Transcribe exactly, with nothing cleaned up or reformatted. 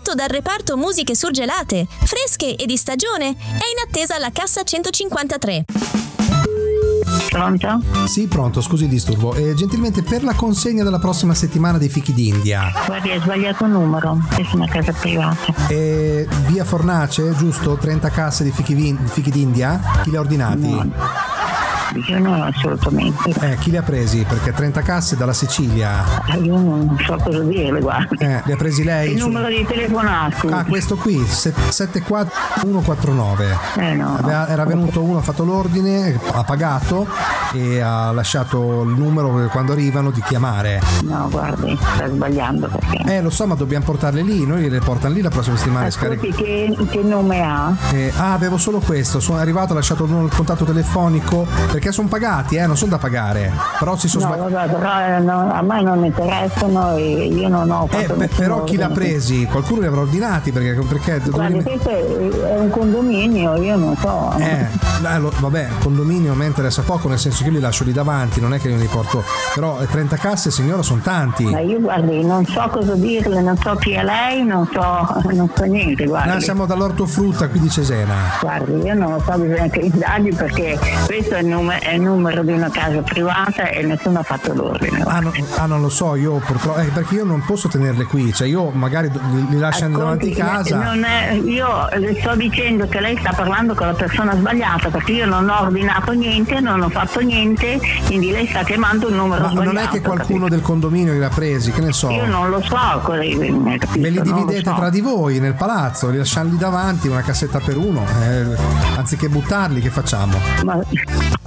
prodotto dal reparto musiche surgelate, fresche e di stagione, è in attesa alla cassa centocinquantatré. Pronto? Sì, pronto, scusi il disturbo. Eh, gentilmente per la consegna della prossima settimana dei fichi d'India. Guardi, hai sbagliato numero, questa è una casa privata. Eh, via Fornace, giusto? trenta casse di fichi, vin- fichi d'India? Chi li ha ordinati? No. Io no, assolutamente. Eh, chi li ha presi? Perché trenta casse dalla Sicilia. Io non so cosa dire, guarda. Eh, li ha presi lei? Il Su... numero di telefonato. Ah, questo qui, sette quattro uno quattro nove. Eh no. Aveva, era venuto uno, ha fatto l'ordine, ha pagato e ha lasciato il numero quando arrivano di chiamare. No, guardi, sta sbagliando perché. Eh, lo so, ma dobbiamo portarle lì, noi le portano lì la prossima settimana. Ascolti, che, che nome ha? Eh, ah, avevo solo questo, sono arrivato, ho lasciato il, il contatto telefonico, perché sono pagati, eh, non sono da pagare. Però si sono no, sbagliati. Vabbè, però eh, no, a me non interessano e io non ho fatto Eh, beh, però chi l'ha presi? Qualcuno li avrà ordinati perché, perché Guardi, dovevi... questo è, è un condominio, io non so. Eh, eh lo, vabbè, condominio a me interessa poco, nel senso che io li lascio lì davanti, non è che io li porto. Però trenta casse, signora, sono tanti. Ma io guardi, non so cosa dirle, non so chi è lei, non so, non so niente, guardi. No, siamo dall'ortofrutta qui di Cesena. Guardi, io non lo so, bisogna che indaghi perché questo è il, num- è il numero di una casa privata e nessuno ha fatto l'ordine. Ah, no, ah, non lo so, io purtroppo, eh, perché io non posso tenerle qui, cioè io magari li, li lascio Ascolti, davanti casa. Non è, io le sto dicendo che lei sta parlando con la persona sbagliata perché io non ho ordinato niente, non ho fatto niente, quindi lei sta chiamando un numero Ma sbagliato. non è che qualcuno capito? del condominio li ha presi, che ne so. Io non lo so cosa capito, Ve li dividete so. tra di voi nel palazzo, li lasciamo lì davanti, una cassetta per uno, eh, anziché buttarli, che facciamo? Ma